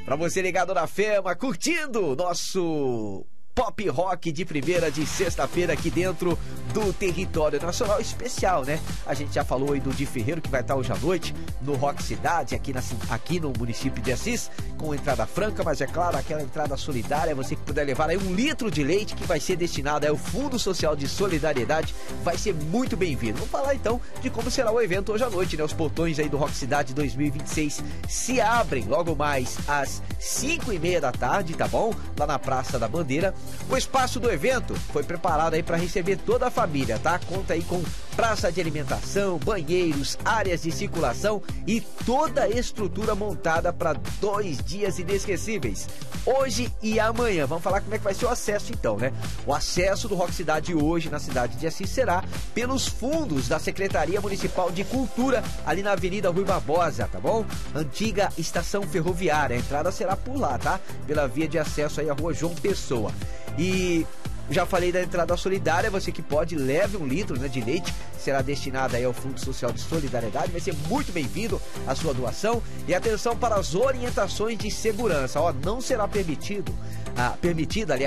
Pra você ligado na Fema, curtindo nosso pop rock de primeira de sexta-feira aqui dentro do território nacional especial, né? A gente já falou aí do Di Ferreiro, que vai estar hoje à noite no Rock Cidade, aqui no município de Assis, com entrada franca, mas é claro, aquela entrada solidária, você que puder levar aí 1 litro de leite, que vai ser destinado ao Fundo Social de Solidariedade, vai ser muito bem-vindo. Vamos falar então de como será o evento hoje à noite, né? Os portões aí do Rock Cidade 2026 se abrem logo mais às 5h30 da tarde, tá bom? Lá na Praça da Bandeira. O espaço do evento foi preparado aí para receber toda a família, tá? Conta aí com praça de alimentação, banheiros, áreas de circulação e toda a estrutura montada para 2 dias inesquecíveis, hoje e amanhã. Vamos falar como é que vai ser o acesso então, né? O acesso do Rock Cidade hoje na cidade de Assis será pelos fundos da Secretaria Municipal de Cultura, ali na Avenida Rui Barbosa, tá bom? Antiga estação ferroviária, a entrada será por lá, tá? Pela via de acesso aí à Rua João Pessoa. E já falei da entrada solidária, você que pode, leve 1 litro, né, de leite, será destinado aí ao Fundo Social de Solidariedade, vai ser muito bem-vindo a sua doação. E atenção para as orientações de segurança, ó, não será permitida, aliás,